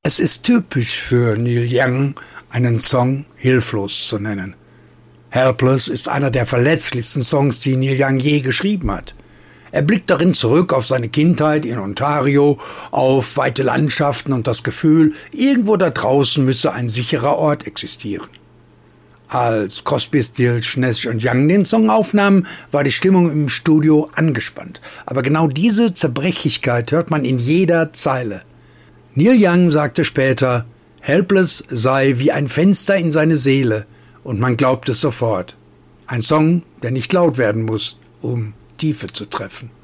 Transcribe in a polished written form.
Es ist typisch für Neil Young, einen Song hilflos zu nennen. Helpless ist einer der verletzlichsten Songs, die Neil Young je geschrieben hat. Er blickt darin zurück auf seine Kindheit in Ontario, auf weite Landschaften und das Gefühl, irgendwo da draußen müsse ein sicherer Ort existieren. Als Crosby, Stills, Nash und Young den Song aufnahmen, war die Stimmung im Studio angespannt. Aber genau diese Zerbrechlichkeit hört man in jeder Zeile. Neil Young sagte später, Helpless sei wie ein Fenster in seine Seele und man glaubt es sofort. Ein Song, der nicht laut werden muss, um Tiefe zu treffen.